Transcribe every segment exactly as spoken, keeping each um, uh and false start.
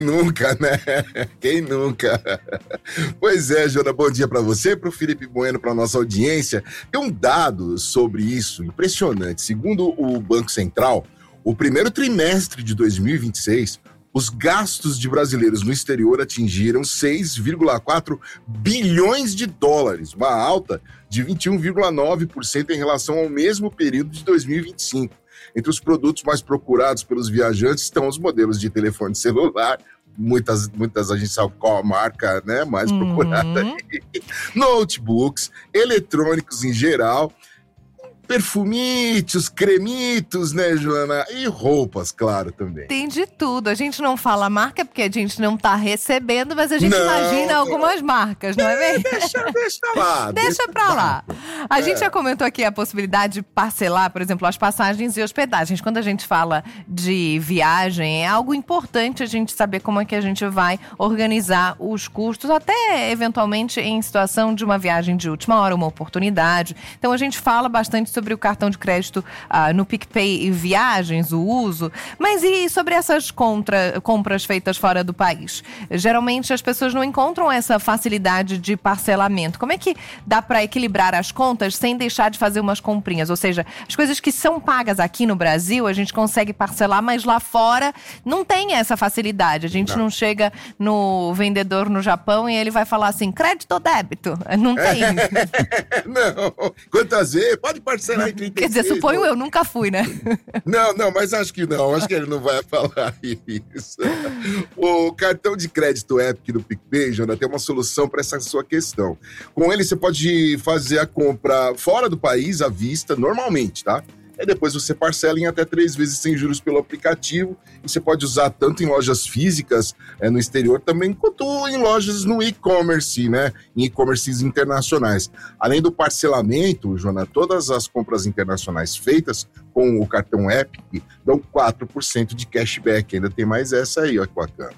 Nunca, né? Quem nunca? Pois é, Jona, bom dia para você, para o Felipe Bueno, para nossa audiência. Tem um dado sobre isso impressionante. Segundo o Banco Central, o primeiro trimestre de dois mil e vinte e seis, os gastos de brasileiros no exterior atingiram seis vírgula quatro bilhões de dólares, uma alta de vinte e um vírgula nove por cento em relação ao mesmo período de dois mil e vinte e cinco. Entre os produtos mais procurados pelos viajantes estão os modelos de telefone celular, muitas, muitas a gente sabe qual a marca, né, mais uhum. procurada aí, notebooks, eletrônicos em geral, perfumitos, cremitos, né, Joana? E roupas, claro, também. Tem de tudo. A gente não fala marca porque a gente não tá recebendo, mas a gente não, imagina algumas marcas, não é mesmo? Deixa, deixa lá. Deixa, deixa pra lá. A é. gente já comentou aqui a possibilidade de parcelar, por exemplo, as passagens e hospedagens. Quando a gente fala de viagem, é algo importante a gente saber como é que a gente vai organizar os custos, até eventualmente em situação de uma viagem de última hora, uma oportunidade. Então a gente fala bastante sobre sobre o cartão de crédito ah, no PicPay e viagens, o uso, mas e sobre essas contra, compras feitas fora do país? Geralmente as pessoas não encontram essa facilidade de parcelamento. Como é que dá para equilibrar as contas sem deixar de fazer umas comprinhas? Ou seja, as coisas que são pagas aqui no Brasil, a gente consegue parcelar, mas lá fora não tem essa facilidade. A gente não, não chega no vendedor no Japão e ele vai falar assim, crédito ou débito? Não tem. É. Não. Quantas vezes? Pode parcelar. Quer dizer, suponho eu, nunca fui, né? Não, não, mas acho que não, acho que ele não vai falar isso. O cartão de crédito Epic do PicPay, Jona, tem uma solução para essa sua questão. Com ele você pode fazer a compra fora do país à vista, normalmente, tá? E depois você parcela em até três vezes sem juros pelo aplicativo. E você pode usar tanto em lojas físicas é, no exterior também, quanto em lojas no e-commerce, né? Em e-commerces internacionais. Além do parcelamento, Jona, todas as compras internacionais feitas com o cartão Epic dão quatro por cento de cashback. Ainda tem mais essa aí, ó, que bacana.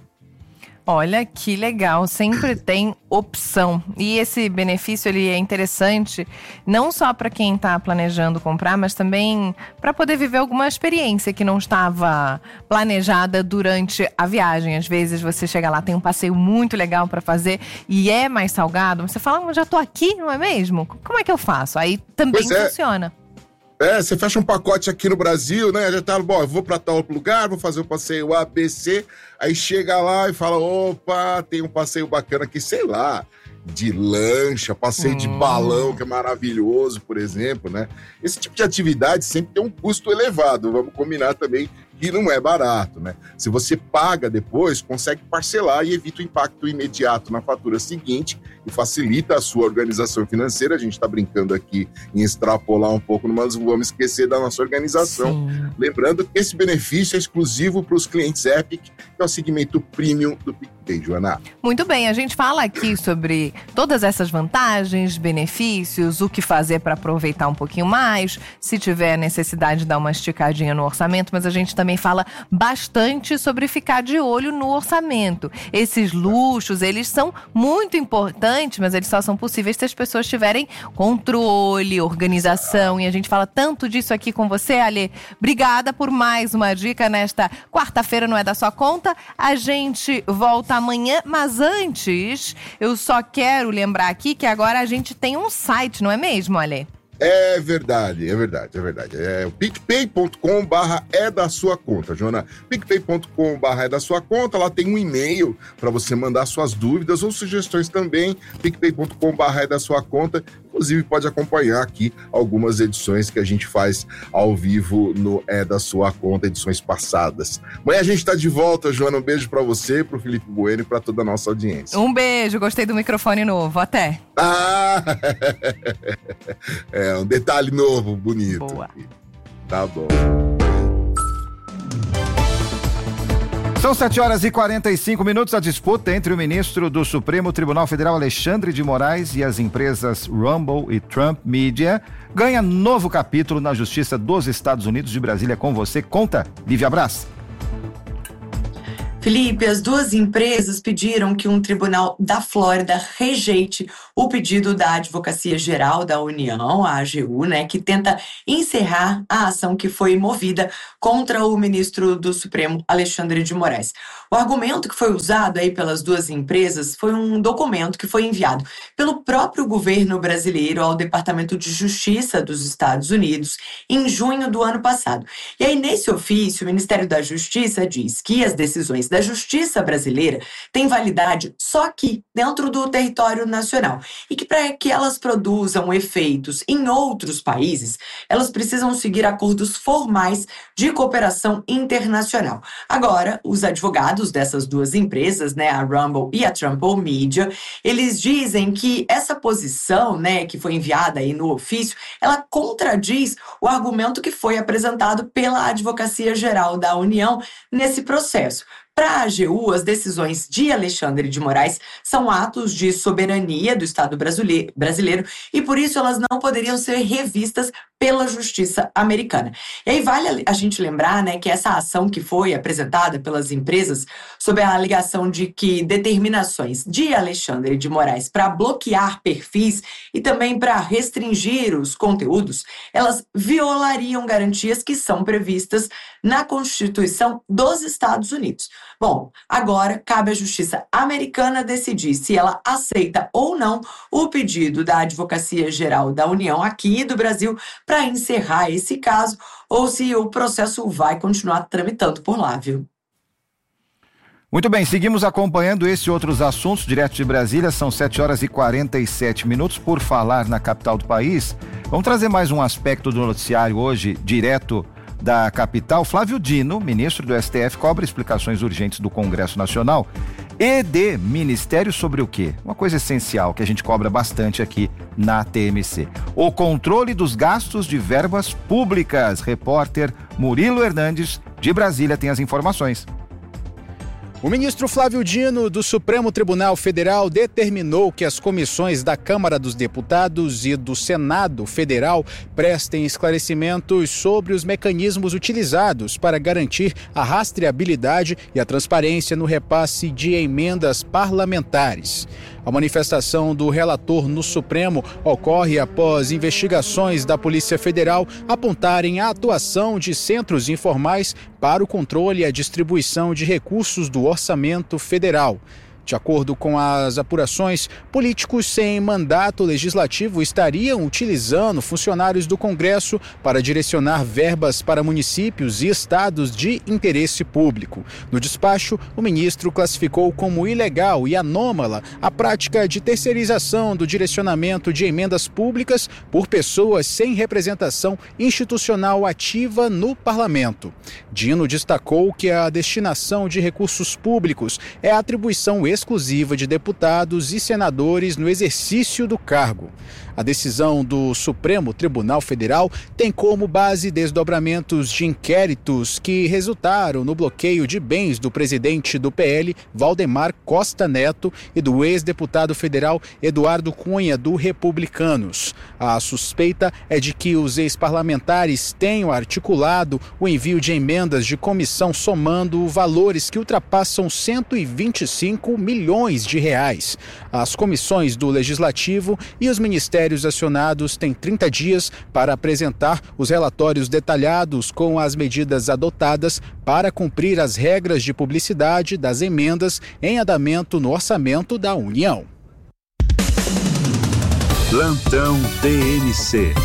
Olha que legal, sempre tem opção. E esse benefício ele é interessante não só para quem está planejando comprar, mas também para poder viver alguma experiência que não estava planejada durante a viagem. Às vezes você chega lá, tem um passeio muito legal para fazer e é mais salgado. Você fala, já tô aqui, não é mesmo? Como é que eu faço? Aí também pois funciona. É. É, você fecha um pacote aqui no Brasil, né? Já tá, bom, eu vou pra tal lugar, vou fazer o passeio A, B, C. Aí chega lá e fala, opa, tem um passeio bacana aqui, sei lá, de lancha, passeio hum. de balão, que é maravilhoso, por exemplo, né? Esse tipo de atividade sempre tem um custo elevado, vamos combinar também que não é barato, né? Se você paga depois, consegue parcelar e evita o impacto imediato na fatura seguinte e facilita a sua organização financeira. A gente está brincando aqui em extrapolar um pouco, mas não vamos esquecer da nossa organização. Sim. Lembrando que esse benefício é exclusivo para os clientes Epic, que é o segmento premium do PicPay, Joana. Muito bem, a gente fala aqui sobre todas essas vantagens, benefícios, o que fazer para aproveitar um pouquinho mais, se tiver necessidade de dar uma esticadinha no orçamento, mas a gente também fala bastante sobre ficar de olho no orçamento. Esses luxos, eles são muito importantes, mas eles só são possíveis se as pessoas tiverem controle, organização, e a gente fala tanto disso aqui com você, Ale. Obrigada por mais uma dica nesta quarta-feira, não é da sua conta. A gente volta amanhã, mas antes, eu só quero lembrar aqui que agora a gente tem um site, não é mesmo, Ale? É verdade, é verdade, é verdade. É o picpay ponto com barra é da sua conta, Jona. picpay ponto com barra é da sua conta, lá tem um e-mail para você mandar suas dúvidas ou sugestões também. picpay ponto com barra é da sua conta. Inclusive pode acompanhar aqui algumas edições que a gente faz ao vivo no É da Sua Conta, edições passadas. Amanhã a gente está de volta, Joana. Um beijo para você, para o Felipe Bueno e para toda a nossa audiência. Um beijo, gostei do microfone novo. Até. Ah! É um detalhe novo, bonito. Boa. Tá bom. São sete horas e quarenta e cinco minutos. A disputa entre o ministro do Supremo Tribunal Federal, Alexandre de Moraes, e as empresas Rumble e Trump Media ganha novo capítulo na Justiça dos Estados Unidos. De Brasília com você. Conta, Lívia Brás. Felipe, as duas empresas pediram que um tribunal da Flórida rejeite o pedido da Advocacia Geral da União, a AGU, né, que tenta encerrar a ação que foi movida contra o ministro do Supremo, Alexandre de Moraes. O argumento que foi usado aí pelas duas empresas foi um documento que foi enviado pelo próprio governo brasileiro ao Departamento de Justiça dos Estados Unidos em junho do ano passado. E aí, nesse ofício, o Ministério da Justiça diz que as decisões da Justiça brasileira têm validade só aqui, dentro do território nacional, e que para que elas produzam efeitos em outros países, elas precisam seguir acordos formais de cooperação internacional. Agora, os advogados dessas duas empresas, né, a Rumble e a Trample Media, eles dizem que essa posição, né, que foi enviada aí no ofício, ela contradiz o argumento que foi apresentado pela Advocacia Geral da União nesse processo. Para a AGU, as decisões de Alexandre de Moraes são atos de soberania do Estado brasileiro e, por isso, elas não poderiam ser revistas pela justiça americana. E aí vale a gente lembrar, né, que essa ação que foi apresentada pelas empresas sob a alegação de que determinações de Alexandre de Moraes para bloquear perfis e também para restringir os conteúdos, elas violariam garantias que são previstas na Constituição dos Estados Unidos. Bom, agora cabe à justiça americana decidir se ela aceita ou não o pedido da Advocacia Geral da União aqui do Brasil para encerrar esse caso ou se o processo vai continuar tramitando por lá, viu? Muito bem, seguimos acompanhando esse e outros assuntos direto de Brasília, são sete horas e quarenta e sete minutos. Por falar na capital do país, vamos trazer mais um aspecto do noticiário hoje, direto da capital. Flávio Dino, ministro do S T F, cobra explicações urgentes do Congresso Nacional e de Ministério sobre o quê? Uma coisa essencial que a gente cobra bastante aqui na T M C. O controle dos gastos de verbas públicas. Repórter Murilo Hernandes, de Brasília, tem as informações. O ministro Flávio Dino, do Supremo Tribunal Federal, determinou que as comissões da Câmara dos Deputados e do Senado Federal prestem esclarecimentos sobre os mecanismos utilizados para garantir a rastreabilidade e a transparência no repasse de emendas parlamentares. A manifestação do relator no Supremo ocorre após investigações da Polícia Federal apontarem a atuação de centros informais para o controle e a distribuição de recursos do orçamento federal. De acordo com as apurações, políticos sem mandato legislativo estariam utilizando funcionários do Congresso para direcionar verbas para municípios e estados de interesse público. No despacho, o ministro classificou como ilegal e anômala a prática de terceirização do direcionamento de emendas públicas por pessoas sem representação institucional ativa no parlamento. Dino destacou que a destinação de recursos públicos é a atribuição exclusiva de deputados e senadores no exercício do cargo. A decisão do Supremo Tribunal Federal tem como base desdobramentos de inquéritos que resultaram no bloqueio de bens do presidente do P L, Valdemar Costa Neto, e do ex-deputado federal Eduardo Cunha, do Republicanos. A suspeita é de que os ex-parlamentares tenham articulado o envio de emendas de comissão somando valores que ultrapassam cento e vinte e cinco milhões de reais. As comissões do Legislativo e os ministérios acionados têm trinta dias para apresentar os relatórios detalhados com as medidas adotadas para cumprir as regras de publicidade das emendas em andamento no orçamento da União. Plantão T M C.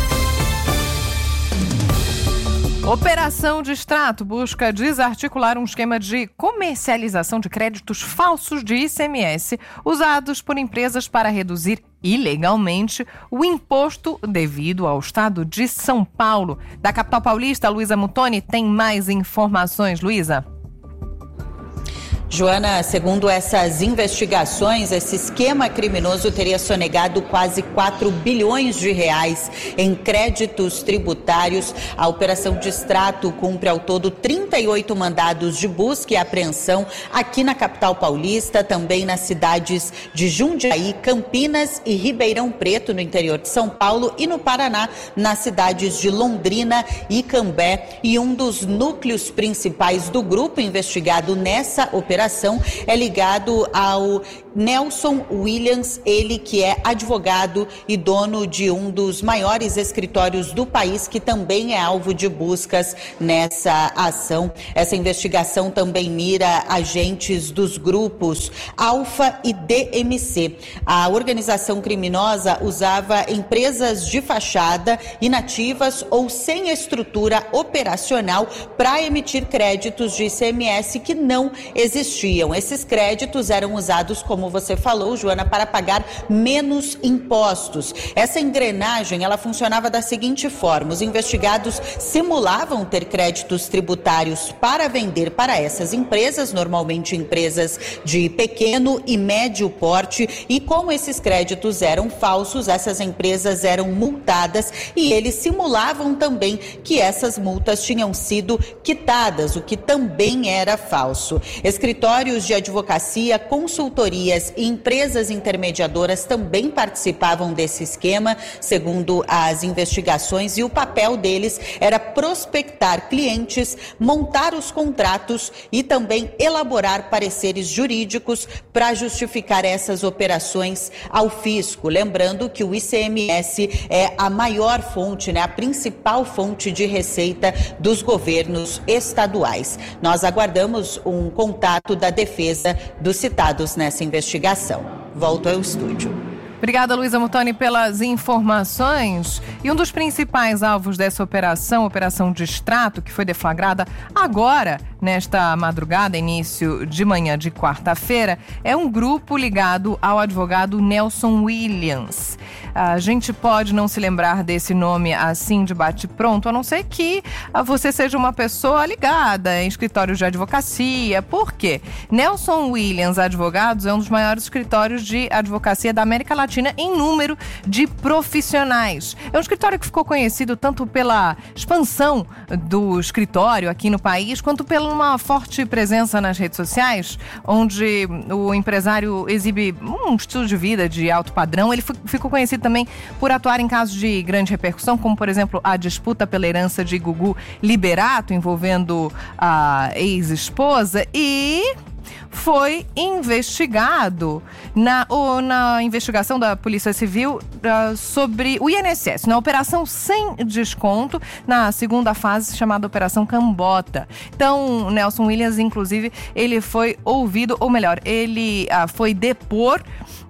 Operação de Extrato busca desarticular um esquema de comercialização de créditos falsos de I C M S usados por empresas para reduzir ilegalmente o imposto devido ao estado de São Paulo. Da capital paulista, Luísa Mutoni tem mais informações. Luísa. Joana, segundo essas investigações, esse esquema criminoso teria sonegado quase quatro bilhões de reais em créditos tributários. A operação de Extrato cumpre ao todo trinta e oito mandados de busca e apreensão aqui na capital paulista, também nas cidades de Jundiaí, Campinas e Ribeirão Preto, no interior de São Paulo, e no Paraná, nas cidades de Londrina e Cambé. E um dos núcleos principais do grupo investigado nessa operação operação é ligado ao Nelson Williams, ele que é advogado e dono de um dos maiores escritórios do país, que também é alvo de buscas nessa ação. Essa investigação também mira agentes dos grupos Alfa e D M C. A organização criminosa usava empresas de fachada, inativas ou sem estrutura operacional para emitir créditos de I C M S que não existiam. Esses créditos eram usados, como você falou, Joana, para pagar menos impostos. Essa engrenagem, ela funcionava da seguinte forma: os investigados simulavam ter créditos tributários para vender para essas empresas, normalmente empresas de pequeno e médio porte, e como esses créditos eram falsos, essas empresas eram multadas e eles simulavam também que essas multas tinham sido quitadas, o que também era falso. Escritórios de advocacia, consultorias e empresas intermediadoras também participavam desse esquema, segundo as investigações, e o papel deles era prospectar clientes, montar os contratos e também elaborar pareceres jurídicos para justificar essas operações ao fisco. Lembrando que o I C M S é a maior fonte, né, a principal fonte de receita dos governos estaduais. Nós aguardamos um contato da defesa dos citados nessa investigação. Volto ao estúdio. Obrigada, Luísa Mutoni, pelas informações. E um dos principais alvos dessa operação, Operação Distrato, que foi deflagrada agora, nesta madrugada, início de manhã de quarta-feira, é um grupo ligado ao advogado Nelson Williams. A gente pode não se lembrar desse nome assim de bate-pronto, a não ser que você seja uma pessoa ligada em escritórios de advocacia. Por quê? Nelson Williams Advogados é um dos maiores escritórios de advocacia da América Latina em número de profissionais. É um escritório que ficou conhecido tanto pela expansão do escritório aqui no país, quanto pela uma forte presença nas redes sociais, onde o empresário exibe um estilo de vida de alto padrão. Ele ficou conhecido também por atuar em casos de grande repercussão, como, por exemplo, a disputa pela herança de Gugu Liberato, envolvendo a ex-esposa, e foi investigado na, ou, na investigação da Polícia Civil uh, sobre o I N S S, na Operação Sem Desconto, na segunda fase chamada Operação Cambota. Então, Nelson Williams, inclusive, ele foi ouvido, ou melhor, ele uh, foi depor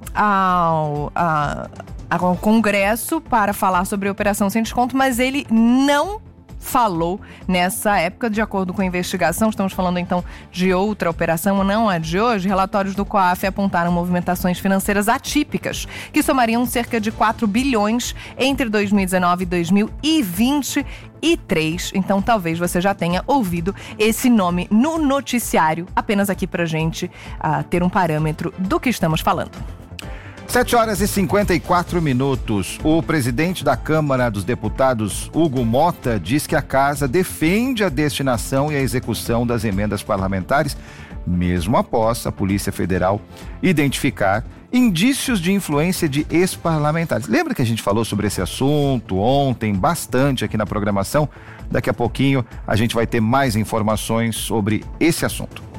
ao... Uh, ao Congresso para falar sobre a Operação Sem Desconto, mas ele não falou nessa época. De acordo com a investigação, estamos falando então de outra operação, não a de hoje. Relatórios do COAF apontaram movimentações financeiras atípicas, que somariam cerca de quatro bilhões entre dois mil e dezenove e dois mil e vinte e três. Então talvez você já tenha ouvido esse nome no noticiário, apenas aqui pra gente uh, ter um parâmetro do que estamos falando. sete horas e cinquenta e quatro minutos. O presidente da Câmara dos Deputados, Hugo Mota, diz que a casa defende a destinação e a execução das emendas parlamentares, mesmo após a Polícia Federal identificar indícios de influência de ex-parlamentares. Lembra que a gente falou sobre esse assunto ontem, bastante aqui na programação? Daqui a pouquinho a gente vai ter mais informações sobre esse assunto.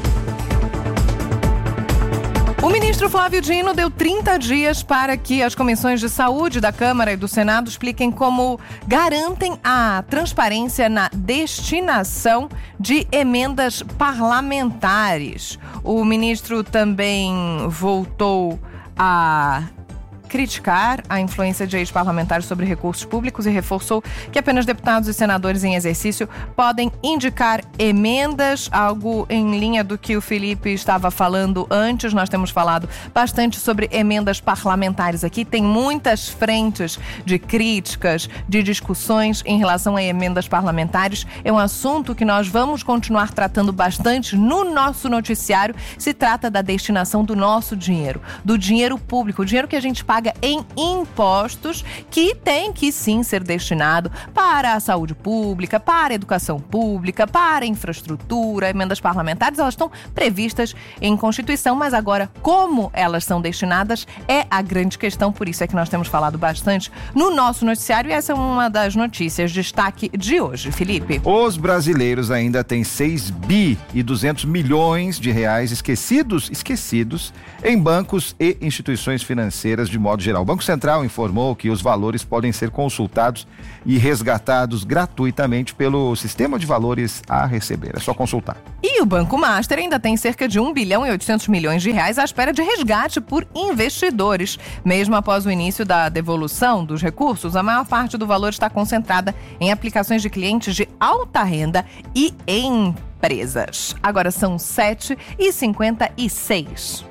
O ministro Flávio Dino deu trinta dias para que as comissões de saúde da Câmara e do Senado expliquem como garantem a transparência na destinação de emendas parlamentares. O ministro também voltou a criticar a influência de ex-parlamentares sobre recursos públicos e reforçou que apenas deputados e senadores em exercício podem indicar emendas, algo em linha do que o Felipe estava falando antes. Nós temos falado bastante sobre emendas parlamentares aqui. Tem muitas frentes de críticas, de discussões em relação a emendas parlamentares. É um assunto que nós vamos continuar tratando bastante no nosso noticiário. Se trata da destinação do nosso dinheiro, do dinheiro público, o dinheiro que a gente paga paga em impostos, que tem que sim ser destinado para a saúde pública, para a educação pública, para a infraestrutura. Emendas parlamentares, elas estão previstas em Constituição, mas agora como elas são destinadas é a grande questão, por isso é que nós temos falado bastante no nosso noticiário e essa é uma das notícias de destaque de hoje. Felipe. Os brasileiros ainda têm seis bi e duzentos milhões de reais esquecidos, esquecidos em bancos e instituições financeiras de modo geral. O Banco Central informou que os valores podem ser consultados e resgatados gratuitamente pelo sistema de valores a receber. É só consultar. E o Banco Master ainda tem cerca de um bilhão e oitocentos milhões de reais à espera de resgate por investidores. Mesmo após o início da devolução dos recursos, a maior parte do valor está concentrada em aplicações de clientes de alta renda e empresas. Agora são sete e cinquenta e seis.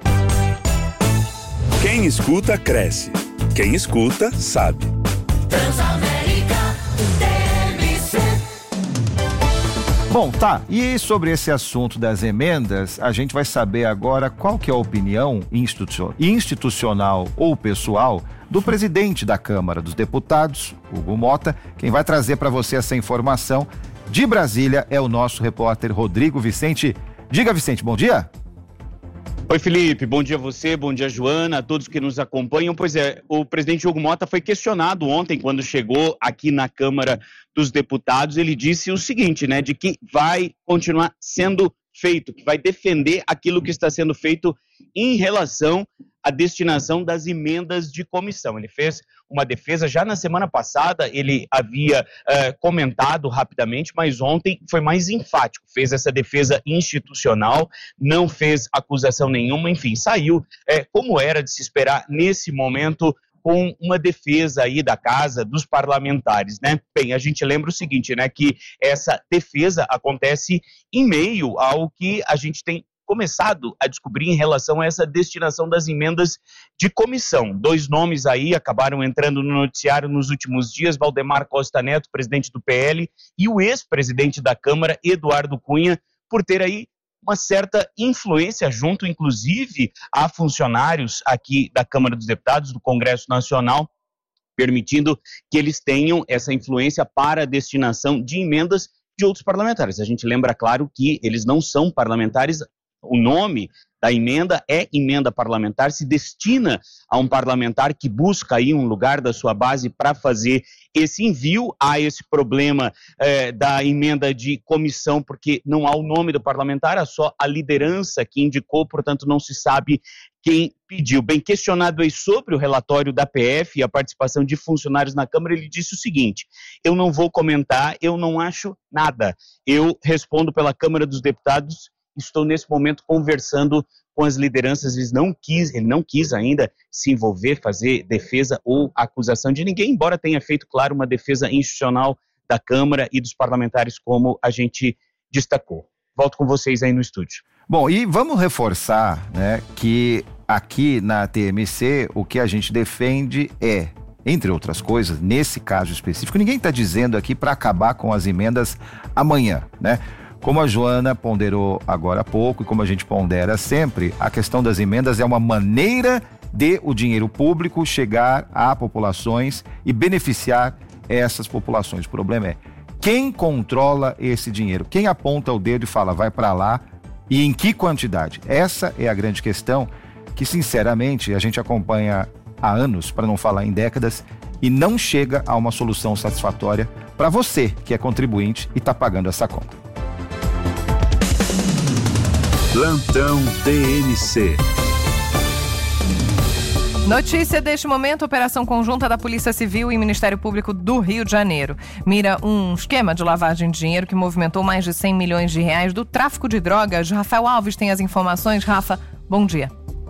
Quem escuta, cresce. Quem escuta, sabe. Transamérica T M C. Bom, tá, e sobre esse assunto das emendas, a gente vai saber agora qual que é a opinião institu- institucional ou pessoal do presidente da Câmara dos Deputados, Hugo Motta. Quem vai trazer para você essa informação de Brasília é o nosso repórter Rodrigo Vicente. Diga, Vicente, bom dia. Oi, Felipe, bom dia a você, bom dia, Joana, a todos que nos acompanham. Pois é, o presidente Hugo Motta foi questionado ontem, quando chegou aqui na Câmara dos Deputados. Ele disse o seguinte, né, de que vai continuar sendo feito, que vai defender aquilo que está sendo feito em relação à destinação das emendas de comissão. Ele fez uma defesa já na semana passada, ele havia uh, comentado rapidamente, mas ontem foi mais enfático, fez essa defesa institucional, não fez acusação nenhuma, enfim, saiu uh, como era de se esperar nesse momento, com uma defesa aí da casa dos parlamentares, né? Bem, a gente lembra o seguinte, né, que essa defesa acontece em meio ao que a gente tem começado a descobrir em relação a essa destinação das emendas de comissão. Dois nomes aí acabaram entrando no noticiário nos últimos dias, Valdemar Costa Neto, presidente do P L, e o ex-presidente da Câmara, Eduardo Cunha, por ter aí uma certa influência junto, inclusive, a funcionários aqui da Câmara dos Deputados, do Congresso Nacional, permitindo que eles tenham essa influência para a destinação de emendas de outros parlamentares. A gente lembra, claro, que eles não são parlamentares. O nome da emenda é emenda parlamentar, se destina a um parlamentar que busca aí um lugar da sua base para fazer esse envio. Há esse problema eh, da emenda de comissão, porque não há o nome do parlamentar, há só a liderança que indicou, portanto não se sabe quem pediu. Bem, questionado aí sobre o relatório da P F e a participação de funcionários na Câmara, ele disse o seguinte: eu não vou comentar, eu não acho nada, eu respondo pela Câmara dos Deputados. Estou nesse momento conversando com as lideranças, eles não quis, ele não quis ainda se envolver, fazer defesa ou acusação de ninguém, embora tenha feito, claro, uma defesa institucional da Câmara e dos parlamentares, como a gente destacou. Volto com vocês aí no estúdio. Bom, e vamos reforçar, né, que aqui na T M C o que a gente defende é, entre outras coisas, nesse caso específico, ninguém está dizendo aqui para acabar com as emendas amanhã, né? Como a Joana ponderou agora há pouco e como a gente pondera sempre, a questão das emendas é uma maneira de o dinheiro público chegar a populações e beneficiar essas populações. O problema é quem controla esse dinheiro, quem aponta o dedo e fala vai para lá e em que quantidade. Essa é a grande questão que, sinceramente, a gente acompanha há anos, para não falar em décadas, e não chega a uma solução satisfatória para você que é contribuinte e está pagando essa conta. Plantão T M C. Notícia deste momento: operação conjunta da Polícia Civil e Ministério Público do Rio de Janeiro mira um esquema de lavagem de dinheiro que movimentou mais de cem milhões de reais do tráfico de drogas. Rafael Alves tem as informações. Rafa, bom dia.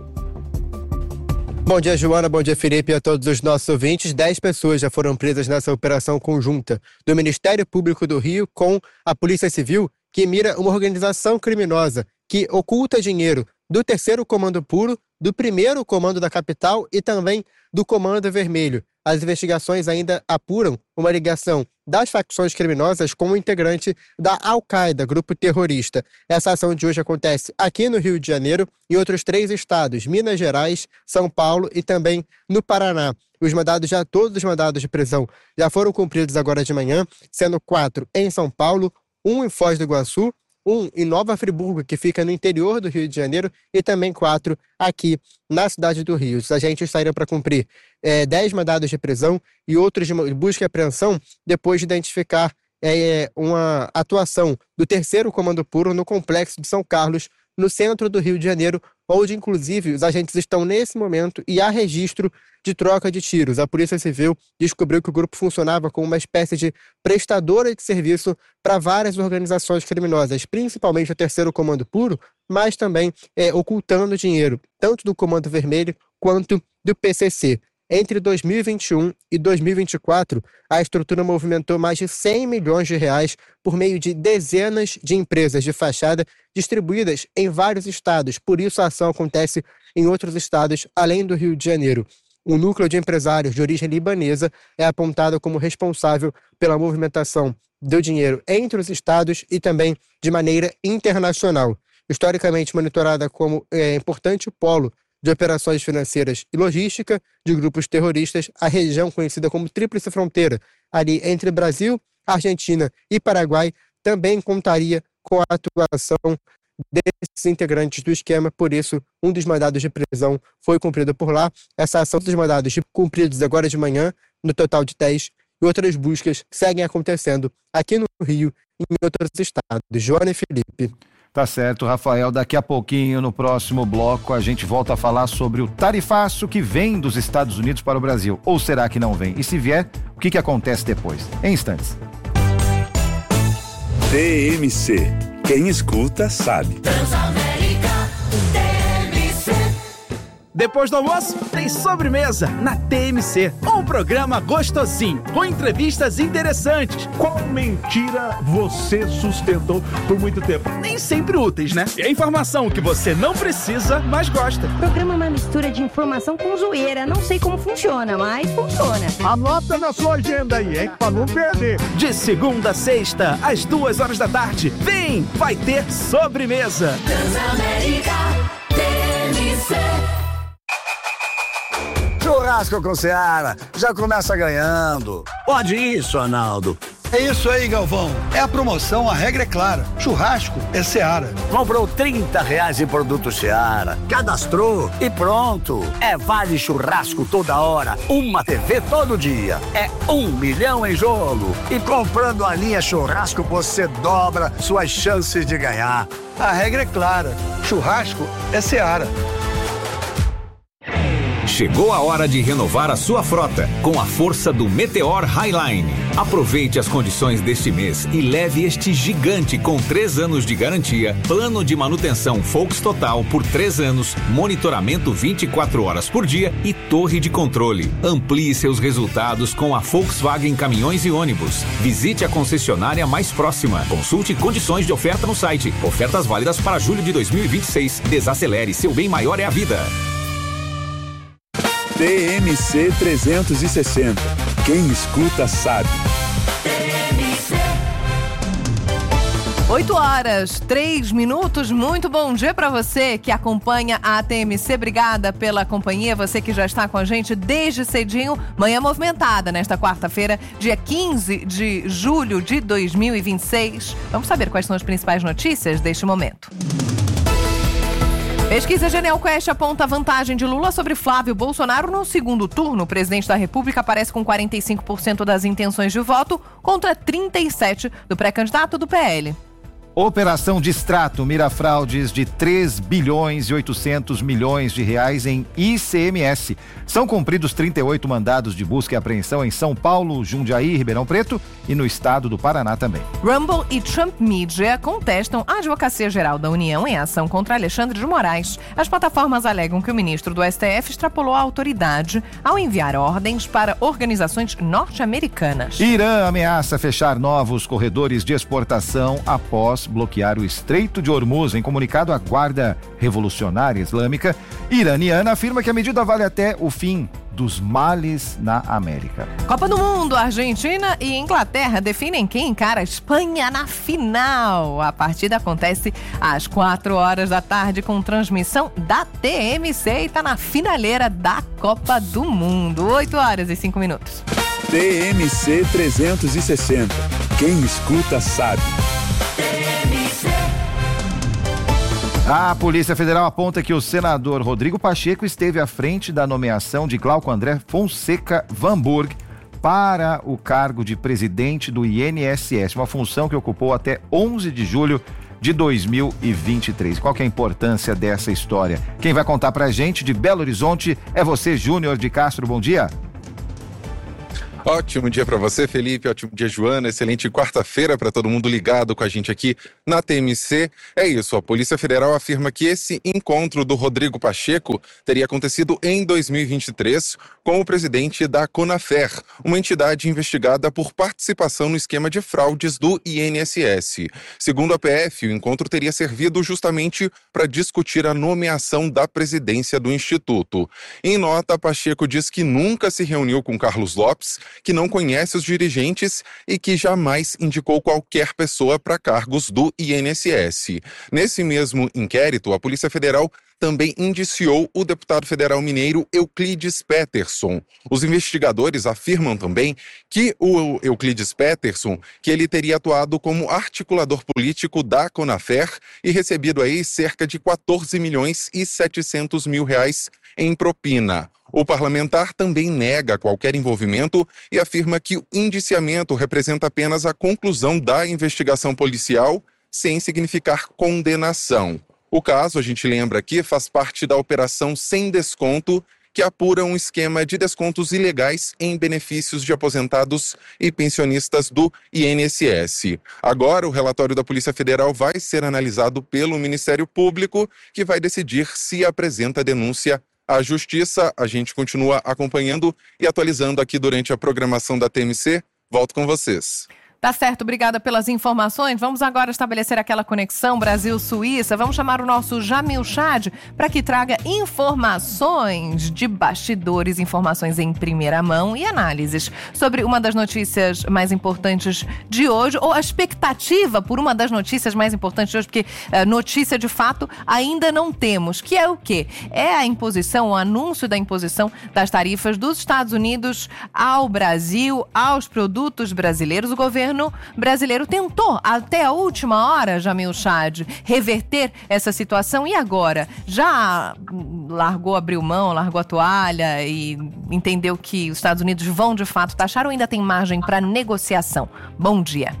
Bom dia, Joana. Bom dia, Felipe, e a todos os nossos ouvintes. Dez pessoas já foram presas nessa operação conjunta do Ministério Público do Rio com a Polícia Civil, que mira uma organização criminosa que oculta dinheiro do terceiro comando puro, do primeiro comando da capital e também do comando vermelho. As investigações ainda apuram uma ligação das facções criminosas com o integrante da Al-Qaeda, grupo terrorista. Essa ação de hoje acontece aqui no Rio de Janeiro e em outros três estados, Minas Gerais, São Paulo e também no Paraná. Os mandados já, todos os mandados de prisão já foram cumpridos agora de manhã, sendo quatro em São Paulo, um em Foz do Iguaçu, um em Nova Friburgo, que fica no interior do Rio de Janeiro, e também quatro aqui na cidade do Rio. Os agentes saíram para cumprir é, dez mandados de prisão e outros de busca e apreensão depois de identificar é, uma atuação do terceiro Comando Puro no Complexo de São Carlos, no centro do Rio de Janeiro, onde, inclusive, os agentes estão nesse momento e há registro de troca de tiros. A Polícia Civil descobriu que o grupo funcionava como uma espécie de prestadora de serviço para várias organizações criminosas, principalmente o terceiro Comando Puro, mas também é, ocultando dinheiro, tanto do Comando Vermelho quanto do P C C. Entre dois mil e vinte e um e dois mil e vinte e quatro, a estrutura movimentou mais de cem milhões de reais por meio de dezenas de empresas de fachada distribuídas em vários estados. Por isso, a ação acontece em outros estados, além do Rio de Janeiro. O núcleo de empresários de origem libanesa é apontado como responsável pela movimentação do dinheiro entre os estados e também de maneira internacional. Historicamente monitorada como é, importante polo de operações financeiras e logística de grupos terroristas, a região conhecida como Tríplice Fronteira, ali entre Brasil, Argentina e Paraguai, também contaria com a atuação desses integrantes do esquema. Por isso, um dos mandados de prisão foi cumprido por lá. Essa ação dos mandados cumpridos agora de manhã, no total de dez, e outras buscas seguem acontecendo aqui no Rio e em outros estados. Joana e Felipe. Tá certo, Rafael. Daqui a pouquinho, no próximo bloco, a gente volta a falar sobre o tarifaço que vem dos Estados Unidos para o Brasil. Ou será que não vem? E se vier, o que, que acontece depois? Em instantes. T M C. Quem escuta, sabe. Transamérica T M C. Depois do almoço, tem sobremesa na T M C. Um programa gostosinho, com entrevistas interessantes. Qual mentira você sustentou por muito tempo? Nem sempre úteis, né? E a informação que você não precisa, mas gosta. O programa é uma mistura de informação com zoeira. Não sei como funciona, mas funciona. Anota na sua agenda aí, hein? Pra não perder. De segunda a sexta, às duas horas da tarde. Vem, vai ter sobremesa. Transamérica T M C. Churrasco com Seara, já começa ganhando. Pode isso, Arnaldo. É isso aí, Galvão. É a promoção, a regra é clara. Churrasco é Seara. Comprou trinta reais em produto Seara, cadastrou e pronto. É vale churrasco toda hora, uma T V todo dia. É um milhão em jogo. E comprando a linha churrasco, você dobra suas chances de ganhar. A regra é clara. Churrasco é Seara. Chegou a hora de renovar a sua frota com a força do Meteor Highline. Aproveite as condições deste mês e leve este gigante com três anos de garantia, plano de manutenção Volks Total por três anos, monitoramento vinte e quatro horas por dia e torre de controle. Amplie seus resultados com a Volkswagen Caminhões e Ônibus. Visite a concessionária mais próxima. Consulte condições de oferta no site. Ofertas válidas para julho de dois mil e vinte e seis. Desacelere, seu bem maior é a vida. T M C trezentos e sessenta. Quem escuta sabe. oito horas, três minutos. Muito bom dia para você que acompanha a T M C. Obrigada pela companhia. Você que já está com a gente desde cedinho. Manhã movimentada nesta quarta-feira, dia quinze de julho de dois mil e vinte e seis. Vamos saber quais são as principais notícias deste momento. Pesquisa Genial Quest aponta a vantagem de Lula sobre Flávio Bolsonaro no segundo turno. O presidente da República aparece com quarenta e cinco por cento das intenções de voto contra trinta e sete por cento do pré-candidato do P L. Operação Distrato mira fraudes de três bilhões e oitocentos milhões de reais em I C M S. São cumpridos trinta e oito mandados de busca e apreensão em São Paulo, Jundiaí, Ribeirão Preto e no estado do Paraná também. Rumble e Trump Media contestam a Advocacia Geral da União em ação contra Alexandre de Moraes. As plataformas alegam que o ministro do S T F extrapolou a autoridade ao enviar ordens para organizações norte-americanas. Irã ameaça fechar novos corredores de exportação após bloquear o Estreito de Hormuz. Em comunicado, a Guarda Revolucionária Islâmica iraniana afirma que a medida vale até o fim dos males na América. Copa do Mundo, Argentina e Inglaterra definem quem encara a Espanha na final. A partida acontece às quatro horas da tarde com transmissão da T M C e está na finaleira da Copa do Mundo. oito horas e cinco minutos. T M C trezentos e sessenta. Quem escuta sabe. A Polícia Federal aponta que o senador Rodrigo Pacheco esteve à frente da nomeação de Glauco André Fonseca Vanburg para o cargo de presidente do I N S S, uma função que ocupou até onze de julho de dois mil e vinte e três. Qual que é a importância dessa história? Quem vai contar pra gente de Belo Horizonte é você, Júnior de Castro. Bom dia. Ótimo dia para você, Felipe. Ótimo dia, Joana. Excelente quarta-feira para todo mundo ligado com a gente aqui na T M C. É isso, a Polícia Federal afirma que esse encontro do Rodrigo Pacheco teria acontecido em dois mil e vinte e três com o presidente da Conafer, uma entidade investigada por participação no esquema de fraudes do I N S S. Segundo a P F, o encontro teria servido justamente para discutir a nomeação da presidência do Instituto. Em nota, Pacheco diz que nunca se reuniu com Carlos Lopes, que não conhece os dirigentes e que jamais indicou qualquer pessoa para cargos do I N S S. Nesse mesmo inquérito, a Polícia Federal também indiciou o deputado federal mineiro Euclides Peterson. Os investigadores afirmam também que o Euclides Peterson, que ele teria atuado como articulador político da Conafer e recebido aí cerca de quatorze milhões e setecentos mil reais em propina. O parlamentar também nega qualquer envolvimento e afirma que o indiciamento representa apenas a conclusão da investigação policial, sem significar condenação. O caso, a gente lembra aqui, faz parte da Operação Sem Desconto, que apura um esquema de descontos ilegais em benefícios de aposentados e pensionistas do I N S S. Agora, o relatório da Polícia Federal vai ser analisado pelo Ministério Público, que vai decidir se apresenta denúncia à Justiça. A gente continua acompanhando e atualizando aqui durante a programação da T M C. Volto com vocês. Tá certo, obrigada pelas informações. Vamos agora estabelecer aquela conexão Brasil-Suíça. Vamos chamar o nosso Jamil Chad para que traga informações de bastidores, informações em primeira mão e análises sobre uma das notícias mais importantes de hoje, ou a expectativa por uma das notícias mais importantes de hoje, porque uh, notícia de fato ainda não temos, que é o quê? É a imposição, o anúncio da imposição das tarifas dos Estados Unidos ao Brasil, aos produtos brasileiros. O governo brasileiro tentou até a última hora, Jamil Chad, reverter essa situação e agora já largou, abriu mão, largou a toalha e entendeu que os Estados Unidos vão de fato taxar ou ainda tem margem para negociação? Bom dia.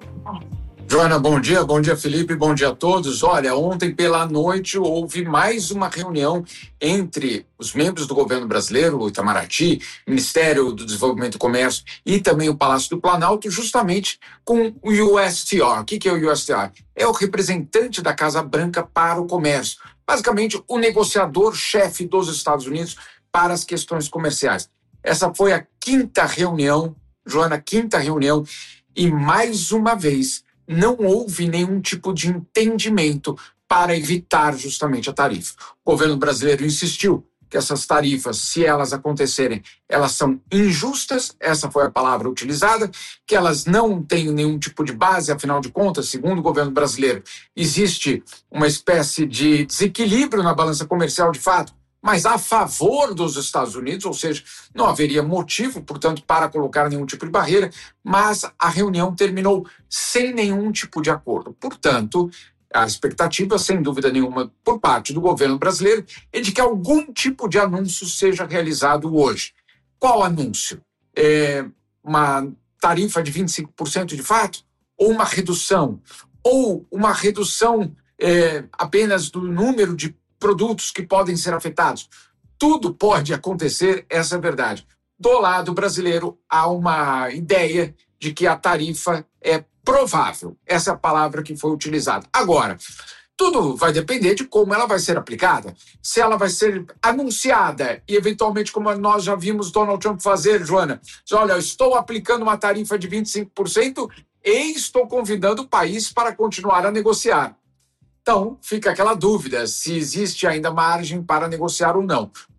Joana, bom dia, bom dia Felipe, bom dia a todos. Olha, ontem pela noite houve mais uma reunião entre os membros do governo brasileiro, o Itamaraty, Ministério do Desenvolvimento e Comércio e também o Palácio do Planalto, justamente com o U S T R. O que é o U S T R? É o representante da Casa Branca para o comércio. Basicamente, o negociador-chefe dos Estados Unidos para as questões comerciais. Essa foi a quinta reunião, Joana, quinta reunião, e mais uma vez não houve nenhum tipo de entendimento para evitar justamente a tarifa. O governo brasileiro insistiu que essas tarifas, se elas acontecerem, elas são injustas, essa foi a palavra utilizada, que elas não têm nenhum tipo de base, afinal de contas, segundo o governo brasileiro, existe uma espécie de desequilíbrio na balança comercial de fato, mas a favor dos Estados Unidos, ou seja, não haveria motivo, portanto, para colocar nenhum tipo de barreira, mas a reunião terminou sem nenhum tipo de acordo. Portanto, a expectativa, sem dúvida nenhuma, por parte do governo brasileiro, é de que algum tipo de anúncio seja realizado hoje. Qual anúncio? É uma tarifa de vinte e cinco por cento de fato? Ou uma redução? Ou uma redução é, apenas do número de produtos que podem ser afetados? Tudo pode acontecer, essa é a verdade. Do lado brasileiro, há uma ideia de que a tarifa é provável. Essa é a palavra que foi utilizada. Agora, tudo vai depender de como ela vai ser aplicada. Se ela vai ser anunciada e, eventualmente, como nós já vimos Donald Trump fazer, Joana, diz, olha, eu estou aplicando uma tarifa de vinte e cinco por cento e estou convidando o país para continuar a negociar. Então, fica aquela dúvida se existe ainda margem para negociar ou não.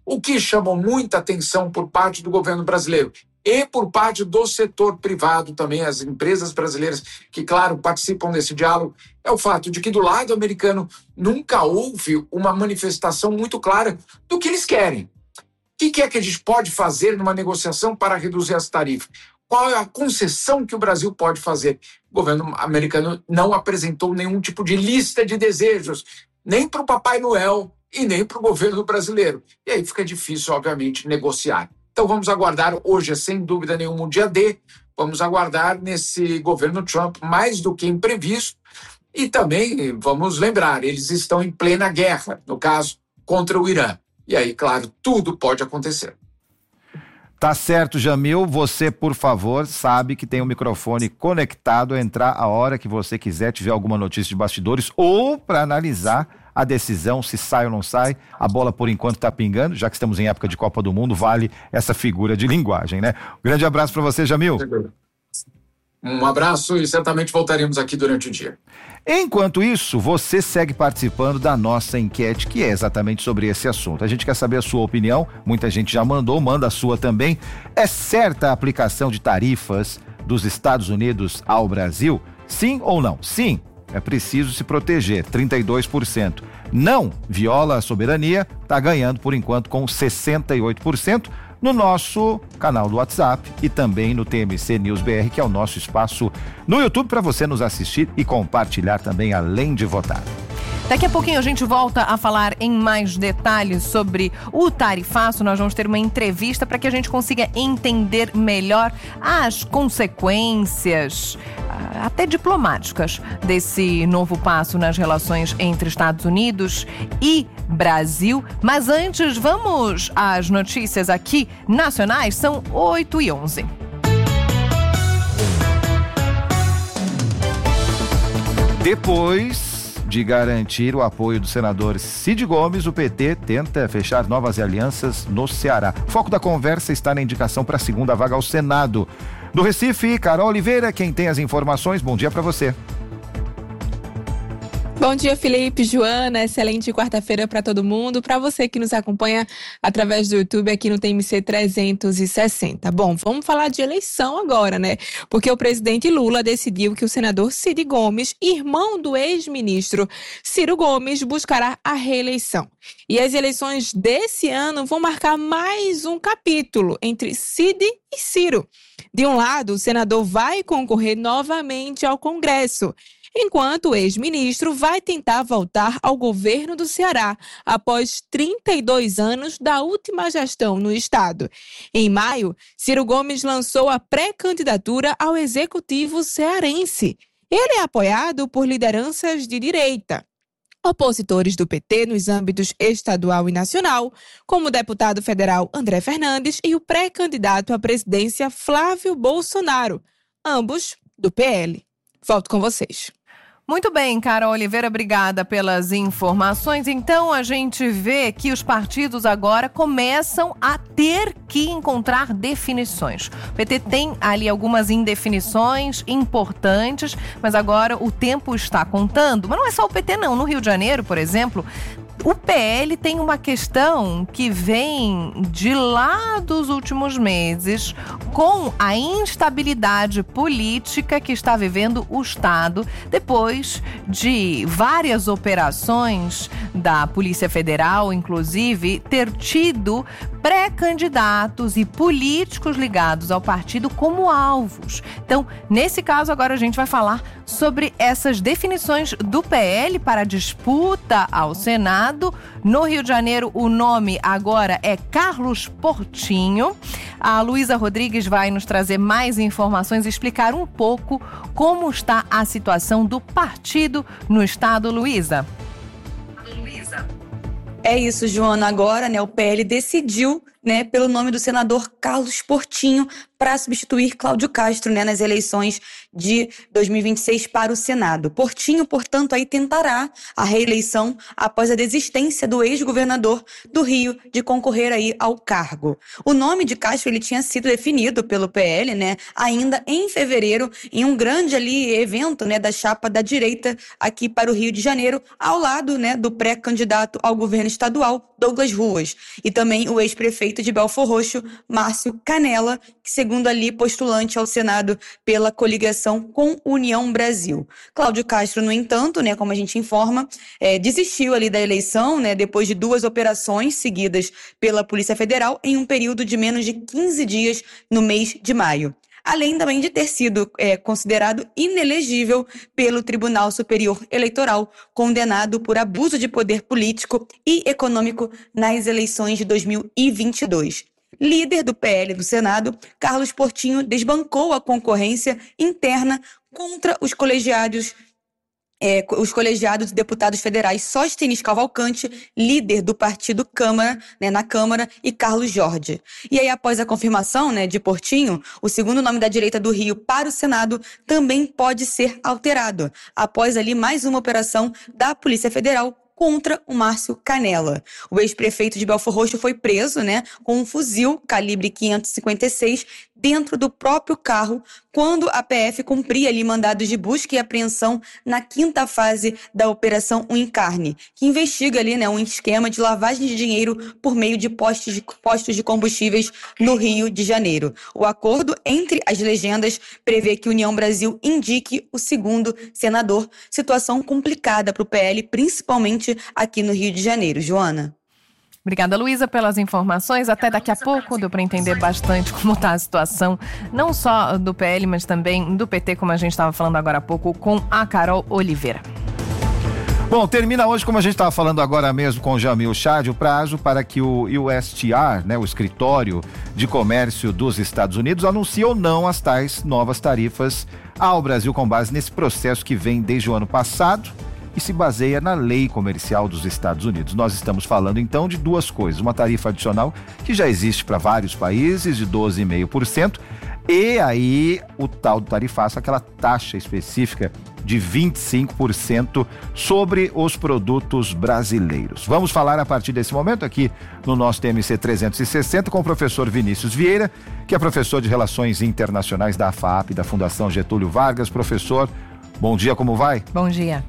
O que chamou muita atenção por parte do governo brasileiro e por parte do setor privado também, as empresas brasileiras que, claro, participam desse diálogo, é o fato de que do lado americano nunca houve uma manifestação muito clara do que eles querem. O que é que a gente pode fazer numa negociação para reduzir as tarifas? Qual é a concessão que o Brasil pode fazer? O governo americano não apresentou nenhum tipo de lista de desejos, nem para o Papai Noel e nem para o governo brasileiro. E aí fica difícil, obviamente, negociar. Então vamos aguardar, hoje é sem dúvida nenhuma um dia D, vamos aguardar nesse governo Trump mais do que imprevisto. E também, vamos lembrar, eles estão em plena guerra, no caso, contra o Irã. E aí, claro, tudo pode acontecer. Tá certo, Jamil. Você, por favor, sabe que tem o microfone conectado a entrar a hora que você quiser, tiver alguma notícia de bastidores ou para analisar a decisão, se sai ou não sai. A bola, por enquanto, tá pingando. Já que estamos em época de Copa do Mundo, vale essa figura de linguagem, né? Um grande abraço para você, Jamil. Um abraço e certamente voltaremos aqui durante o dia. Enquanto isso, você segue participando da nossa enquete, que é exatamente sobre esse assunto. A gente quer saber a sua opinião, muita gente já mandou, manda a sua também. É certa a aplicação de tarifas dos Estados Unidos ao Brasil? Sim ou não? Sim, é preciso se proteger, trinta e dois por cento. Não, viola a soberania, está ganhando por enquanto com sessenta e oito por cento. No nosso canal do WhatsApp e também no T M C News B R, que é o nosso espaço no YouTube para você nos assistir e compartilhar também, além de votar. Daqui a pouquinho a gente volta a falar em mais detalhes sobre o tarifaço. Nós vamos ter uma entrevista para que a gente consiga entender melhor as consequências, até diplomáticas, desse novo passo nas relações entre Estados Unidos e Brasil. Mas antes, vamos às notícias aqui nacionais. São oito e onze. Depois de garantir o apoio do senador Cid Gomes, o P T tenta fechar novas alianças no Ceará. O foco da conversa está na indicação para a segunda vaga ao Senado. Do Recife, Carol Oliveira, quem tem as informações, bom dia para você. Bom dia, Felipe, Joana, excelente quarta-feira para todo mundo, para você que nos acompanha através do YouTube aqui no T M C trezentos e sessenta. Bom, vamos falar de eleição agora, né? Porque o presidente Lula decidiu que o senador Cid Gomes, irmão do ex-ministro Ciro Gomes, buscará a reeleição. E as eleições desse ano vão marcar mais um capítulo entre Cid e Ciro. De um lado, o senador vai concorrer novamente ao Congresso, enquanto o ex-ministro vai tentar voltar ao governo do Ceará após trinta e dois anos da última gestão no estado. Em maio, Ciro Gomes lançou a pré-candidatura ao executivo cearense. Ele é apoiado por lideranças de direita, opositores do P T nos âmbitos estadual e nacional, como o deputado federal André Fernandes e o pré-candidato à presidência Flávio Bolsonaro, ambos do P L. Volto com vocês. Muito bem, Carol Oliveira, obrigada pelas informações. Então, a gente vê que os partidos agora começam a ter que encontrar definições. O P T tem ali algumas indefinições importantes, mas agora o tempo está contando. Mas não é só o P T, não. No Rio de Janeiro, por exemplo, o P L tem uma questão que vem de lá dos últimos meses, com a instabilidade política que está vivendo o Estado, depois de várias operações da Polícia Federal, inclusive, ter tido pré-candidatos e políticos ligados ao partido como alvos. Então, nesse caso, agora a gente vai falar sobre essas definições do P L para a disputa ao Senado. No Rio de Janeiro, o nome agora é Carlos Portinho. A Luísa Rodrigues vai nos trazer mais informações e explicar um pouco como está a situação do partido no estado. Luísa. Luísa. É isso, Joana. Agora, né, o P L decidiu, né, pelo nome do senador Carlos Portinho para substituir Cláudio Castro, né, nas eleições de dois mil e vinte e seis para o Senado. Portinho, portanto, aí tentará a reeleição após a desistência do ex-governador do Rio de concorrer aí ao cargo. O nome de Castro ele tinha sido definido pelo P L, né, ainda em fevereiro, em um grande ali evento, né, da chapa da direita aqui para o Rio de Janeiro, ao lado, né, do pré-candidato ao governo estadual Douglas Ruas, e também o ex-prefeito de Belfor Roxo, Márcio Canella, que segundo ali postulante ao Senado pela coligação com União Brasil. Cláudio Castro, no entanto, né, como a gente informa, é, desistiu ali da eleição, né, depois de duas operações seguidas pela Polícia Federal em um período de menos de quinze dias no mês de maio. Além também de ter sido é, considerado inelegível pelo Tribunal Superior Eleitoral, condenado por abuso de poder político e econômico nas eleições de dois mil e vinte e dois. Líder do P L do Senado, Carlos Portinho desbancou a concorrência interna contra os colegiados É, os colegiados de deputados federais Sóstenes Cavalcante, líder do partido Câmara, né, na Câmara, e Carlos Jorge. E aí, após a confirmação, né, de Portinho, o segundo nome da direita do Rio para o Senado também pode ser alterado, após ali mais uma operação da Polícia Federal contra o Márcio Canella. O ex-prefeito de Belfor Roxo foi preso, né, com um fuzil calibre quinhentos e cinquenta e seis dentro do próprio carro, quando a P F cumpria ali mandados de busca e apreensão na quinta fase da Operação Encarne, que investiga ali, né, um esquema de lavagem de dinheiro por meio de postos de, postos de combustíveis no Rio de Janeiro. O acordo entre as legendas prevê que União Brasil indique o segundo senador, situação complicada para o P L, principalmente aqui no Rio de Janeiro. Joana? Obrigada, Luísa, pelas informações. Até daqui a pouco deu para entender bastante como está a situação, não só do P L, mas também do P T, como a gente estava falando agora há pouco, com a Carol Oliveira. Bom, termina hoje, como a gente estava falando agora mesmo com o Jamil Chad, o prazo para que o U S T R, né, o Escritório de Comércio dos Estados Unidos, anuncie ou não as tais novas tarifas ao Brasil com base nesse processo que vem desde o ano passado e se baseia na lei comercial dos Estados Unidos. Nós estamos falando então de duas coisas: uma tarifa adicional que já existe para vários países de doze vírgula cinco por cento e aí o tal do tarifaço, aquela taxa específica de vinte e cinco por cento sobre os produtos brasileiros. Vamos falar a partir desse momento aqui no nosso T M C trezentos e sessenta com o professor Vinícius Vieira, que é professor de Relações Internacionais da F A A P, da Fundação Getúlio Vargas. Professor, bom dia, como vai? Bom dia.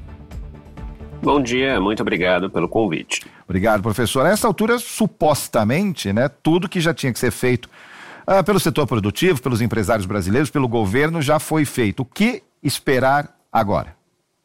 Bom dia, muito obrigado pelo convite. Obrigado, professor. A essa altura, supostamente, né, tudo que já tinha que ser feito uh, pelo setor produtivo, pelos empresários brasileiros, pelo governo, já foi feito. O que esperar agora?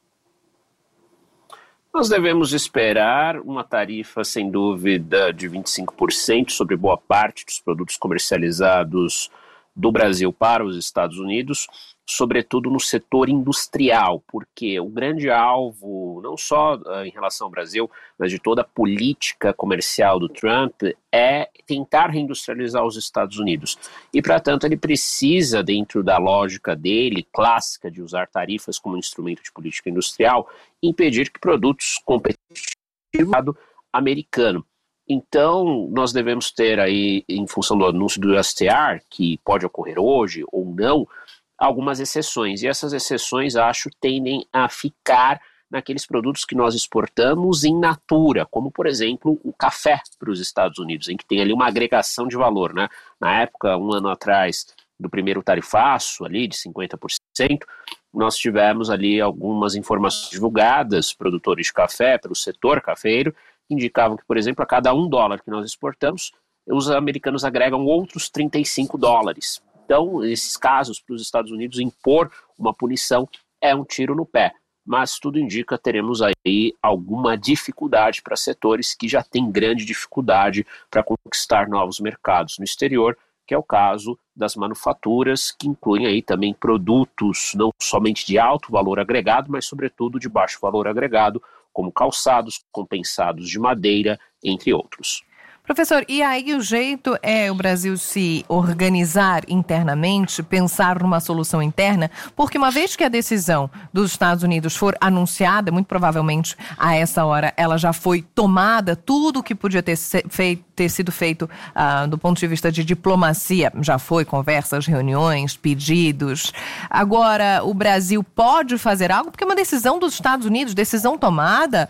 Nós devemos esperar uma tarifa, sem dúvida, de vinte e cinco por cento sobre boa parte dos produtos comercializados do Brasil para os Estados Unidos, sobretudo no setor industrial, porque o grande alvo, não só uh, em relação ao Brasil, mas de toda a política comercial do Trump, é tentar reindustrializar os Estados Unidos. E, para tanto, ele precisa, dentro da lógica dele, clássica de usar tarifas como instrumento de política industrial, impedir que produtos competitivos americano. Então, nós devemos ter aí, em função do anúncio do U S T R, que pode ocorrer hoje ou não, algumas exceções. E essas exceções, acho, tendem a ficar naqueles produtos que nós exportamos in natura, como, por exemplo, o café para os Estados Unidos, em que tem ali uma agregação de valor, né? Na época, um ano atrás, do primeiro tarifaço, ali, de cinquenta por cento, nós tivemos ali algumas informações divulgadas, produtores de café, pelo setor cafeiro, indicavam que, por exemplo, a cada um dólar que nós exportamos, os americanos agregam outros trinta e cinco dólares. Então, esses casos para os Estados Unidos impor uma punição é um tiro no pé. Mas tudo indica que teremos aí alguma dificuldade para setores que já têm grande dificuldade para conquistar novos mercados no exterior, que é o caso das manufaturas, que incluem aí também produtos não somente de alto valor agregado, mas sobretudo de baixo valor agregado, como calçados, compensados de madeira, entre outros. Professor, e aí o jeito é o Brasil se organizar internamente, pensar numa solução interna, porque uma vez que a decisão dos Estados Unidos for anunciada, muito provavelmente a essa hora ela já foi tomada, tudo que podia ter, feito, ter sido feito uh, do ponto de vista de diplomacia, já foi, conversas, reuniões, pedidos. Agora, o Brasil pode fazer algo, porque é uma decisão dos Estados Unidos, decisão tomada,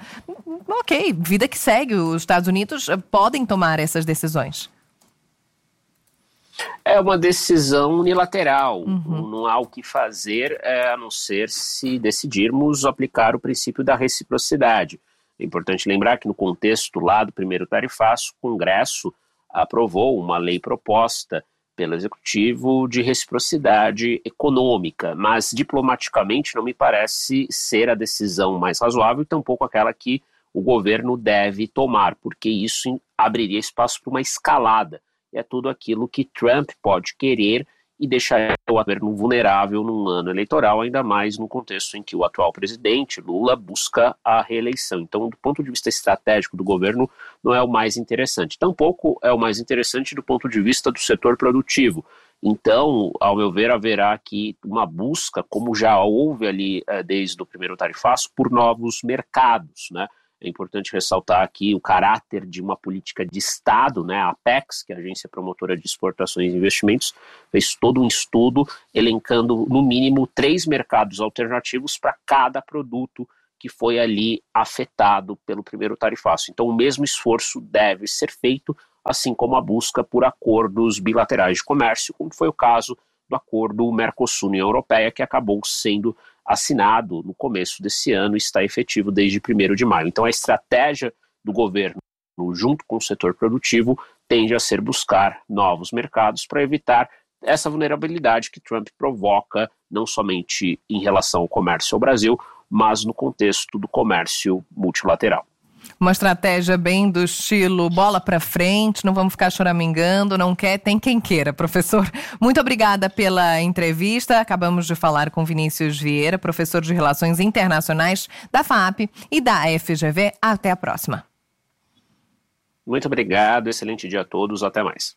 ok, vida que segue, os Estados Unidos podem tomar essas decisões. É uma decisão unilateral, uhum. Não há o que fazer é, a não ser se decidirmos aplicar o princípio da reciprocidade. É importante lembrar que no contexto lá do primeiro tarifaço, o Congresso aprovou uma lei proposta pelo Executivo de reciprocidade econômica, mas diplomaticamente não me parece ser a decisão mais razoável e tampouco aquela que o governo deve tomar, porque isso abriria espaço para uma escalada. E é tudo aquilo que Trump pode querer e deixar o governo vulnerável num ano eleitoral, ainda mais no contexto em que o atual presidente, Lula, busca a reeleição. Então, do ponto de vista estratégico do governo, não é o mais interessante. Tampouco é o mais interessante do ponto de vista do setor produtivo. Então, ao meu ver, haverá aqui uma busca, como já houve ali eh, desde o primeiro tarifaço, por novos mercados, né? É importante ressaltar aqui o caráter de uma política de Estado, né? A Apex, que é a Agência Promotora de Exportações e Investimentos, fez todo um estudo elencando, no mínimo, três mercados alternativos para cada produto que foi ali afetado pelo primeiro tarifaço. Então, o mesmo esforço deve ser feito, assim como a busca por acordos bilaterais de comércio, como foi o caso do acordo Mercosul-União Europeia, que acabou sendo assinado no começo desse ano e está efetivo desde primeiro de maio. Então a estratégia do governo, junto com o setor produtivo, tende a ser buscar novos mercados para evitar essa vulnerabilidade que Trump provoca, não somente em relação ao comércio ao Brasil, mas no contexto do comércio multilateral. Uma estratégia bem do estilo bola para frente, não vamos ficar choramingando, não quer, tem quem queira. Professor, muito obrigada pela entrevista. Acabamos de falar com Vinícius Vieira, professor de Relações Internacionais da F A P e da F G V. Até a próxima. Muito obrigado, excelente dia a todos, até mais.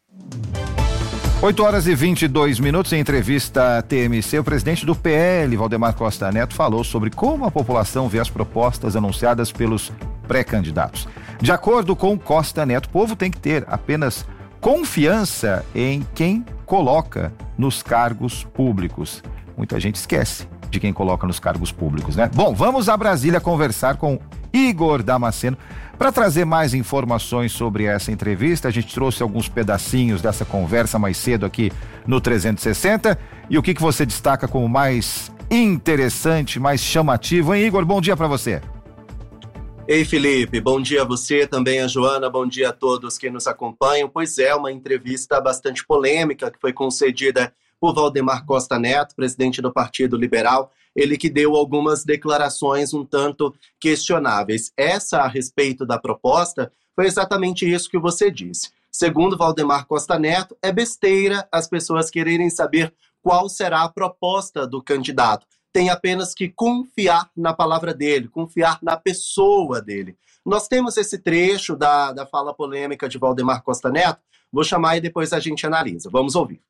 oito horas e vinte e dois minutos, em entrevista à T M C, o presidente do P L, Valdemar Costa Neto, falou sobre como a população vê as propostas anunciadas pelos pré-candidatos. De acordo com Costa Neto, o povo tem que ter apenas confiança em quem coloca nos cargos públicos. Muita gente esquece de quem coloca nos cargos públicos, né? Bom, vamos a Brasília conversar com Igor Damasceno para trazer mais informações sobre essa entrevista. A gente trouxe alguns pedacinhos dessa conversa mais cedo aqui no trezentos e sessenta. E o que, que você destaca como mais interessante, mais chamativo, hein, Igor? Bom dia para você. Ei, Felipe, bom dia a você, também a Joana, bom dia a todos que nos acompanham. Pois é, uma entrevista bastante polêmica que foi concedida por Valdemar Costa Neto, presidente do Partido Liberal, ele que deu algumas declarações um tanto questionáveis. Essa a respeito da proposta foi exatamente isso que você disse. Segundo Valdemar Costa Neto, é besteira as pessoas quererem saber qual será a proposta do candidato. Tem apenas que confiar na palavra dele, confiar na pessoa dele. Nós temos esse trecho da, da fala polêmica de Valdemar Costa Neto, vou chamar e depois a gente analisa. Vamos ouvir.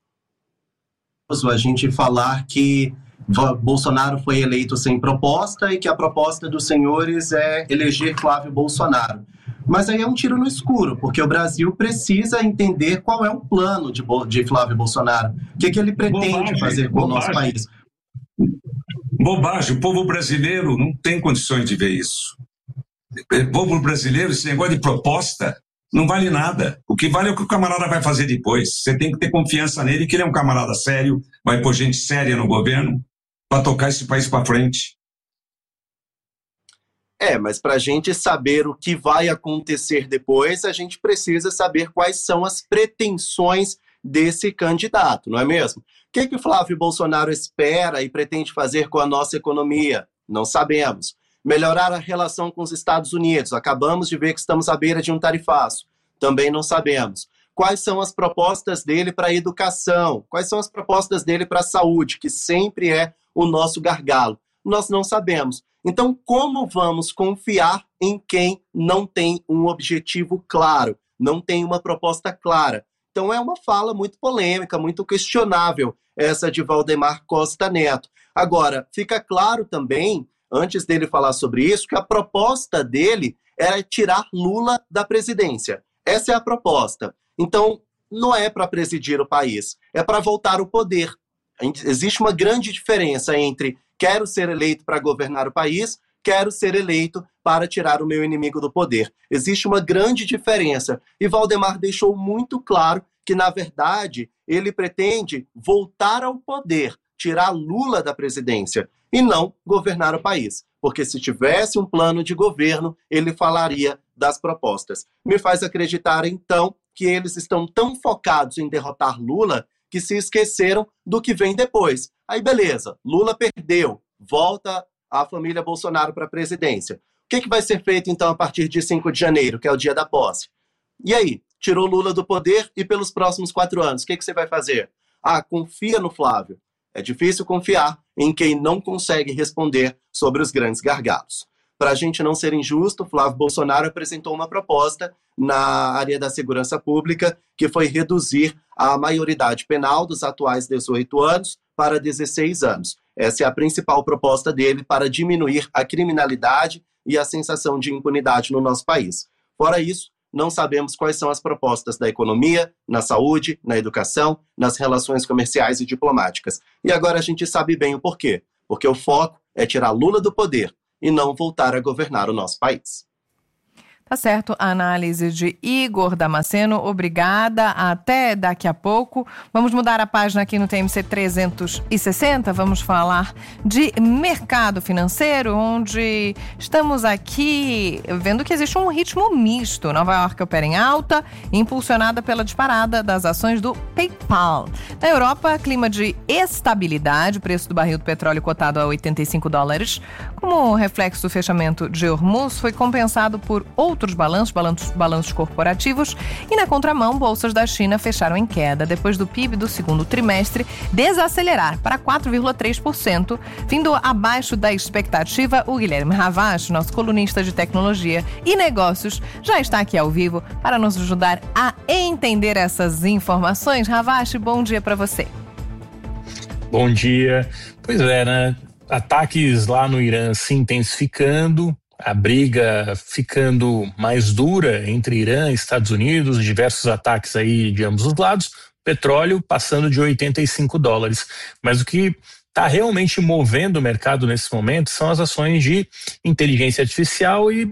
A gente falar que Bolsonaro foi eleito sem proposta e que a proposta dos senhores é eleger Flávio Bolsonaro. Mas aí é um tiro no escuro, porque o Brasil precisa entender qual é o plano de, de Flávio Bolsonaro. O que, que ele pretende bobagem, fazer com bobagem. o nosso país. Bobagem, o povo brasileiro não tem condições de ver isso. O povo brasileiro, esse negócio de proposta, não vale nada. O que vale é o que o camarada vai fazer depois. Você tem que ter confiança nele, que ele é um camarada sério, vai pôr gente séria no governo para tocar esse país para frente. É, mas para a gente saber o que vai acontecer depois, a gente precisa saber quais são as pretensões desse candidato, não é mesmo? O que, que o Flávio Bolsonaro espera e pretende fazer com a nossa economia? Não sabemos. Melhorar a relação com os Estados Unidos. Acabamos de ver que estamos à beira de um tarifaço. Também não sabemos. Quais são as propostas dele para a educação? Quais são as propostas dele para a saúde, que sempre é o nosso gargalo? Nós não sabemos. Então, como vamos confiar em quem não tem um objetivo claro, não tem uma proposta clara? Então, é uma fala muito polêmica, muito questionável, essa de Valdemar Costa Neto. Agora, fica claro também, antes dele falar sobre isso, que a proposta dele era tirar Lula da presidência. Essa é a proposta. Então, não é para presidir o país, é para voltar ao poder. Existe uma grande diferença entre quero ser eleito para governar o país, quero ser eleito para tirar o meu inimigo do poder. Existe uma grande diferença. E Valdemar deixou muito claro que, na verdade, ele pretende voltar ao poder, tirar Lula da presidência e não governar o país. porque se tivesse um plano de governo, ele falaria das propostas. Me faz acreditar, então, que eles estão tão focados em derrotar Lula que se esqueceram do que vem depois. Aí, beleza, Lula perdeu, volta a família Bolsonaro para a presidência. O que, que vai ser feito, então, a partir de cinco de janeiro, que é o dia da posse? E aí? Tirou Lula do poder e pelos próximos quatro anos, o que, que você vai fazer? Ah, confia no Flávio. É difícil confiar em quem não consegue responder sobre os grandes gargalos. Para a gente não ser injusto, Flávio Bolsonaro apresentou uma proposta na área da segurança pública que foi reduzir a maioridade penal dos atuais dezoito anos para dezesseis anos. Essa é a principal proposta dele para diminuir a criminalidade e a sensação de impunidade no nosso país. Fora isso, não sabemos quais são as propostas da economia, na saúde, na educação, nas relações comerciais e diplomáticas. E agora a gente sabe bem o porquê. Porque o foco é tirar Lula do poder e não voltar a governar o nosso país. Tá certo, a análise de Igor Damasceno, obrigada, até daqui a pouco. Vamos mudar a página aqui no T M C trezentos e sessenta, vamos falar de mercado financeiro, onde estamos aqui vendo que existe um ritmo misto. Nova York opera em alta, impulsionada pela disparada das ações do PayPal. Na Europa, clima de estabilidade, o preço do barril do petróleo cotado a oitenta e cinco dólares, como reflexo do fechamento de Hormuz, foi compensado por outros outros balanços, balanços, balanços corporativos, e na contramão, bolsas da China fecharam em queda, depois do P I B do segundo trimestre desacelerar para quatro vírgula três por cento, vindo abaixo da expectativa. O Guilherme Ravache, nosso colunista de tecnologia e negócios, já está aqui ao vivo para nos ajudar a entender essas informações. Ravache, bom dia para você. Bom dia. Pois é, né? Ataques lá no Irã se intensificando, a briga ficando mais dura entre Irã e Estados Unidos, diversos ataques aí de ambos os lados, petróleo passando de oitenta e cinco dólares. Mas o que está realmente movendo o mercado nesse momento são as ações de inteligência artificial e,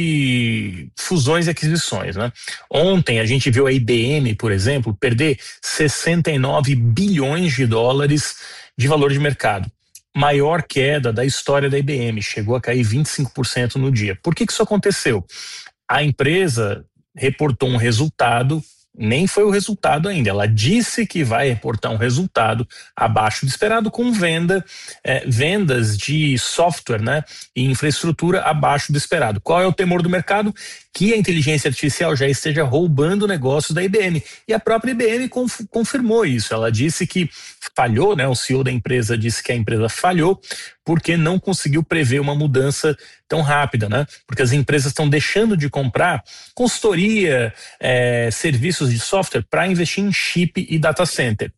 e fusões e aquisições, né? Ontem a gente viu a I B M, por exemplo, perder sessenta e nove bilhões de dólares de valor de mercado. Maior queda da história da I B M, chegou a cair vinte e cinco por cento no dia. Por que que isso aconteceu? A empresa reportou um resultado, nem foi o resultado ainda, ela disse que vai reportar um resultado abaixo do esperado, com venda, é, vendas de software, né, e infraestrutura abaixo do esperado. Qual é o temor do mercado? Que a inteligência artificial já esteja roubando negócios da I B M. E a própria I B M conf- confirmou isso. Ela disse que falhou, né? O C E O da empresa disse que a empresa falhou porque não conseguiu prever uma mudança tão rápida, né? Porque as empresas estão deixando de comprar consultoria, é, serviços de software para investir em chip e data center.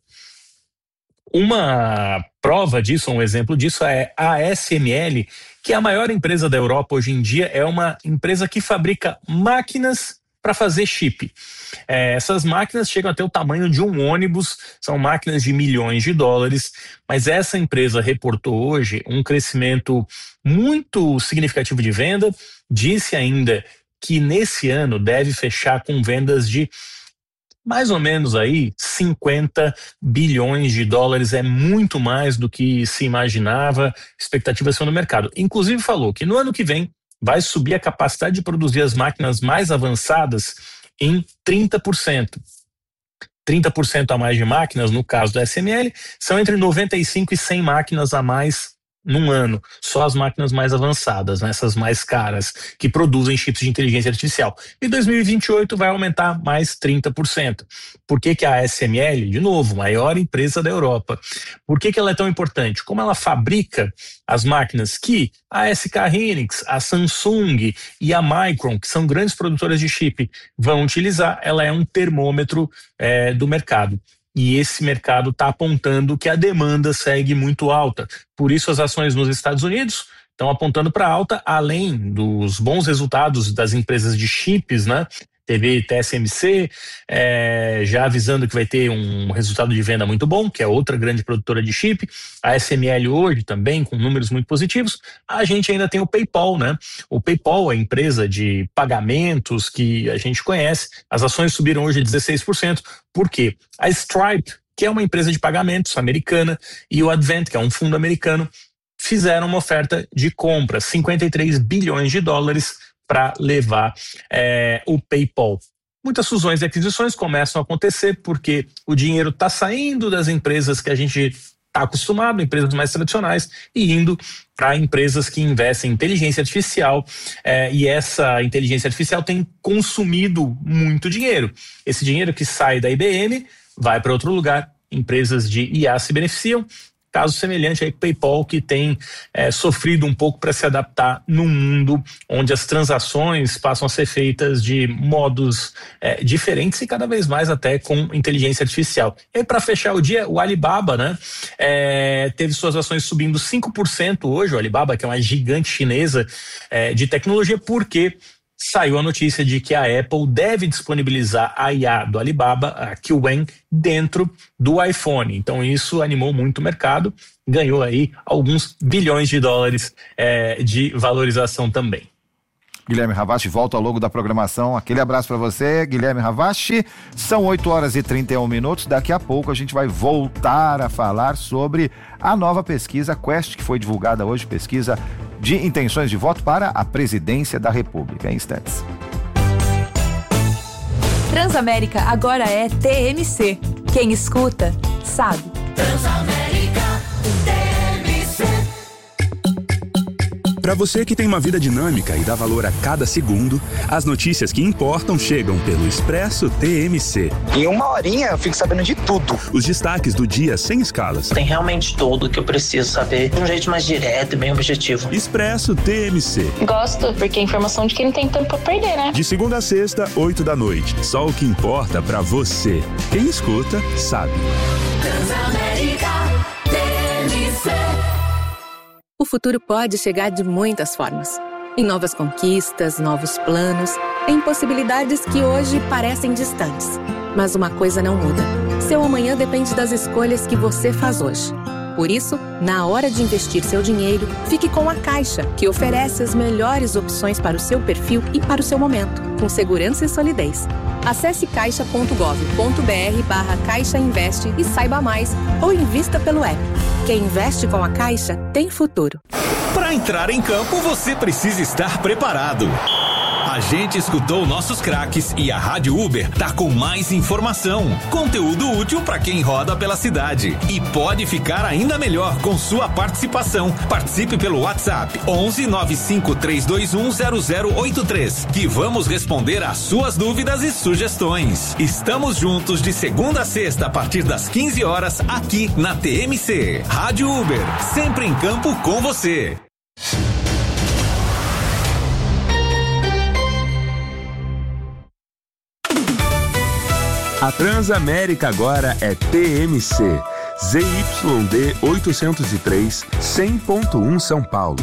Uma prova disso, um exemplo disso é a A S M L, que é a maior empresa da Europa hoje em dia, é uma empresa que fabrica máquinas para fazer chip. É, essas máquinas chegam até o tamanho de um ônibus, são máquinas de milhões de dólares, mas essa empresa reportou hoje um crescimento muito significativo de venda, disse ainda que nesse ano deve fechar com vendas de mais ou menos aí cinquenta bilhões de dólares, é muito mais do que se imaginava, expectativas são no mercado. Inclusive falou que no ano que vem vai subir a capacidade de produzir as máquinas mais avançadas em trinta por cento. trinta por cento a mais de máquinas, no caso da A S M L, são entre noventa e cinco e cem máquinas a mais num ano, só as máquinas mais avançadas, né, essas mais caras, que produzem chips de inteligência artificial. E dois mil e vinte e oito vai aumentar mais trinta por cento. Por que que a A S M L, de novo, maior empresa da Europa, por que que ela é tão importante? Como ela fabrica as máquinas que a S K Hynix, a Samsung e a Micron, que são grandes produtoras de chip, vão utilizar, ela é um termômetro é, do mercado. E esse mercado está apontando que a demanda segue muito alta. Por isso as ações nos Estados Unidos estão apontando para alta, além dos bons resultados das empresas de chips, né? Teve T S M C, é, já avisando que vai ter um resultado de venda muito bom, que é outra grande produtora de chip. A A S M L hoje também com números muito positivos. A gente ainda tem o PayPal, né? O PayPal é a empresa de pagamentos que a gente conhece. As ações subiram hoje dezesseis por cento. Por quê? A Stripe, que é uma empresa de pagamentos americana, e o Advent, que é um fundo americano, fizeram uma oferta de compra, cinquenta e três bilhões de dólares, para levar é, o PayPal. Muitas fusões e aquisições começam a acontecer porque o dinheiro está saindo das empresas que a gente está acostumado, empresas mais tradicionais, e indo para empresas que investem em inteligência artificial, é, e essa inteligência artificial tem consumido muito dinheiro. Esse dinheiro que sai da I B M vai para outro lugar, empresas de I A se beneficiam. Caso semelhante aí com o PayPal, que tem é, sofrido um pouco para se adaptar num mundo onde as transações passam a ser feitas de modos é, diferentes e cada vez mais até com inteligência artificial. E para fechar o dia, o Alibaba, né, é, teve suas ações subindo cinco por cento hoje. O Alibaba, que é uma gigante chinesa é, de tecnologia, porque saiu a notícia de que a Apple deve disponibilizar a I A do Alibaba, a Qwen, dentro do iPhone. Então isso animou muito o mercado, ganhou aí alguns bilhões de dólares é, de valorização também. Guilherme Ravache volta ao longo da programação. Aquele abraço para você, Guilherme Ravache. São oito horas e trinta e um minutos. Daqui a pouco a gente vai voltar a falar sobre a nova pesquisa Quest, que foi divulgada hoje, pesquisa de intenções de voto para a presidência da República. Em instantes. Transamérica agora é T M C. Quem escuta, sabe. Transamérica T M C. Para você que tem uma vida dinâmica e dá valor a cada segundo, as notícias que importam chegam pelo Expresso T M C. Em uma horinha eu fico sabendo de tudo. Os destaques do dia sem escalas. Tem realmente tudo que eu preciso saber de um jeito mais direto e bem objetivo. Expresso T M C. Gosto, porque é informação de quem não tem tempo pra perder, né? De segunda a sexta, oito da noite. Só o que importa pra você. Quem escuta, sabe. Transamérica T M C. O futuro pode chegar de muitas formas. Em novas conquistas, novos planos, em possibilidades que hoje parecem distantes. Mas uma coisa não muda. Seu amanhã depende das escolhas que você faz hoje. Por isso, na hora de investir seu dinheiro, fique com a Caixa, que oferece as melhores opções para o seu perfil e para o seu momento, com segurança e solidez. Acesse caixa ponto gov ponto br barra Caixa Investe e saiba mais, ou invista pelo app. Quem investe com a Caixa tem futuro. Para entrar em campo, você precisa estar preparado. A gente escutou nossos craques e a Rádio Uber tá com mais informação, conteúdo útil para quem roda pela cidade. E pode ficar ainda melhor com sua participação. Participe pelo WhatsApp onze nove cinco três dois um zero zero oito três, que vamos responder às suas dúvidas e sugestões. Estamos juntos de segunda a sexta a partir das quinze horas aqui na T M C. Rádio Uber, sempre em campo com você. A Transamérica agora é T M C, Z Y D oitocentos e três, cem ponto um São Paulo.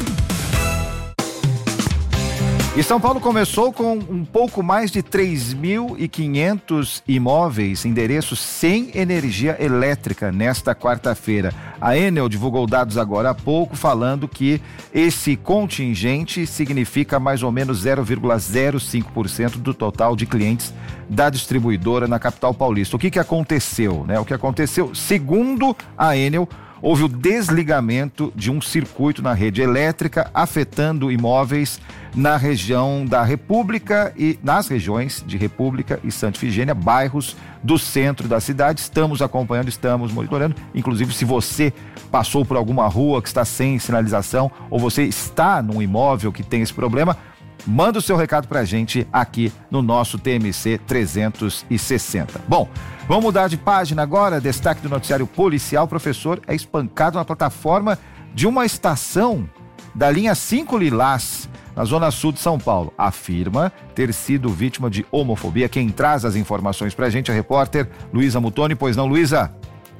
E São Paulo começou com um pouco mais de três mil e quinhentos imóveis, endereços sem energia elétrica nesta quarta-feira. A Enel divulgou dados agora há pouco falando que esse contingente significa mais ou menos zero vírgula zero cinco por cento do total de clientes da distribuidora na capital paulista. O que que aconteceu, né? O que aconteceu, segundo a Enel, houve o desligamento de um circuito na rede elétrica, afetando imóveis na região da República e nas regiões de República e Santa Ifigênia, bairros do centro da cidade. Estamos acompanhando, estamos monitorando. Inclusive, se você passou por alguma rua que está sem sinalização ou você está num imóvel que tem esse problema, manda o seu recado pra gente aqui no nosso T M C trezentos e sessenta. Bom, vamos mudar de página agora. Destaque do noticiário policial. O professor é espancado na plataforma de uma estação da linha cinco Lilás, na zona sul de São Paulo. Afirma ter sido vítima de homofobia. Quem traz as informações pra gente é a repórter Luísa Mutoni. Pois não, Luísa?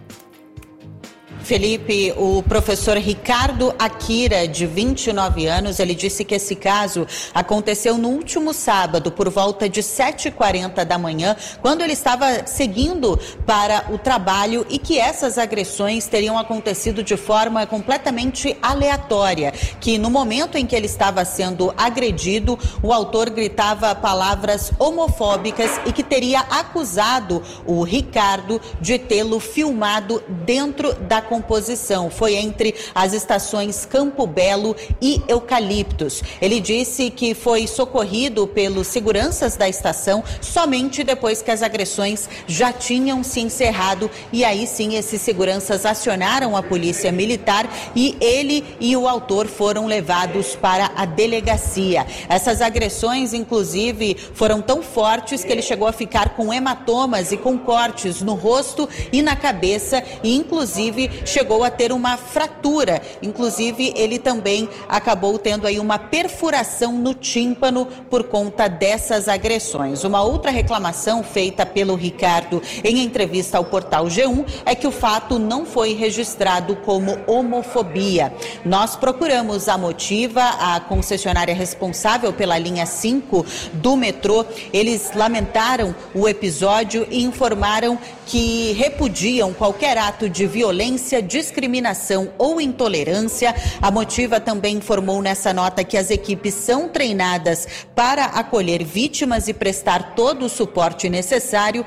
Felipe, o professor Ricardo Akira, de vinte e nove anos, ele disse que esse caso aconteceu no último sábado, por volta de sete e quarenta da manhã, quando ele estava seguindo para o trabalho, e que essas agressões teriam acontecido de forma completamente aleatória, que no momento em que ele estava sendo agredido, o autor gritava palavras homofóbicas e que teria acusado o Ricardo de tê-lo filmado dentro da conversa composição. Foi entre as estações Campo Belo e Eucaliptos. Ele disse que foi socorrido pelos seguranças da estação somente depois que as agressões já tinham se encerrado, e aí sim esses seguranças acionaram a polícia militar e ele e o autor foram levados para a delegacia. Essas agressões, inclusive, foram tão fortes que ele chegou a ficar com hematomas e com cortes no rosto e na cabeça, e inclusive chegou a ter uma fratura. Inclusive, ele também acabou tendo aí uma perfuração no tímpano por conta dessas agressões. Uma outra reclamação feita pelo Ricardo em entrevista ao portal G um é que o fato não foi registrado como homofobia. Nós procuramos a Motiva, a concessionária responsável pela linha cinco do metrô. Eles lamentaram o episódio e informaram que repudiam qualquer ato de violência, discriminação ou intolerância. A Motiva também informou nessa nota que as equipes são treinadas para acolher vítimas e prestar todo o suporte necessário,